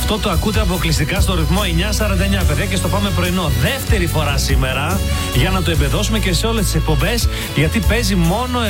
Αυτό το ακούτε αποκλειστικά στο ρυθμό 949, παιδιά, και στο Πάμε Πρωινό. Δεύτερη φορά σήμερα, για να το εμπεδώσουμε και σε όλες τις εκπομπές, γιατί παίζει μόνο